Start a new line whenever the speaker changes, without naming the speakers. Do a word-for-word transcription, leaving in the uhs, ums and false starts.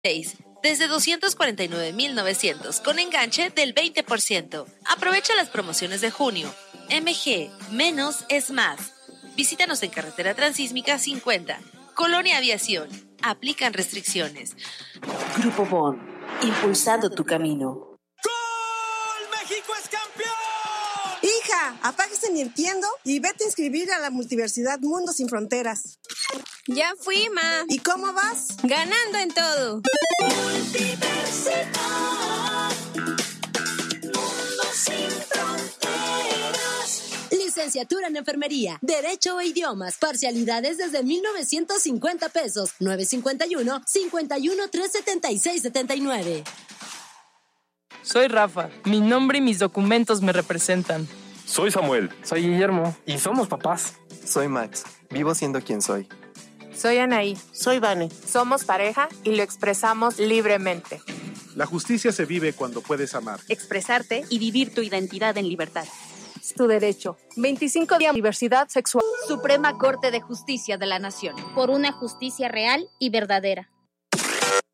desde doscientos cuarenta y nueve mil novecientos con enganche del veinte por ciento. Aprovecha las promociones de junio. M G, menos es más. Visítanos en Carretera Transísmica cincuenta, Colonia Aviación. Aplican restricciones.
Grupo Bond, impulsando tu camino.
¡Gol! ¡México es campeón!
Hija, apáguese mi entiendo y vete a inscribir a la Multiversidad Mundo Sin Fronteras.
Ya fui, ma.
¿Y cómo vas?
Ganando en todo.
Multiversidad, Mundo Sin Fronteras.
Licenciatura en Enfermería, Derecho e Idiomas, parcialidades desde mil novecientos cincuenta pesos, nueve cincuenta y uno, cincuenta y uno, tres setenta y seis, setenta y nueve.
Soy Rafa, mi nombre y mis documentos me representan.
Soy Samuel.
Soy Guillermo.
Y somos papás.
Soy Max, vivo siendo quien soy.
Soy Anaí.
Soy Vane.
Somos pareja y lo expresamos libremente.
La justicia se vive cuando puedes amar,
expresarte y vivir tu identidad en libertad.
Es tu derecho. veinticinco días de diversidad sexual.
Suprema Corte de Justicia de la Nación.
Por una justicia real y verdadera.